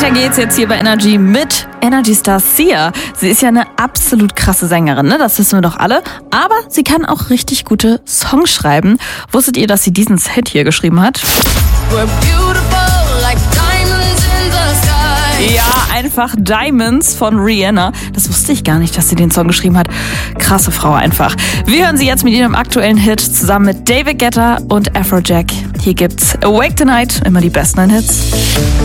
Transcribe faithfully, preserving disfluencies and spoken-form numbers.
Weiter geht's jetzt hier bei Energy mit Energy Star Sia. Sie ist ja eine absolut krasse Sängerin, ne? Das wissen wir doch alle. Aber sie kann auch richtig gute Songs schreiben. Wusstet ihr, dass sie diesen Hit hier geschrieben hat? We're beautiful like diamonds in the sky. Ja, einfach Diamonds von Rihanna. Das wusste ich gar nicht, dass sie den Song geschrieben hat. Krasse Frau einfach. Wir hören sie jetzt mit ihrem aktuellen Hit zusammen mit David Guetta und Afrojack. Hier gibt's Awake Tonight, immer die besten Hits.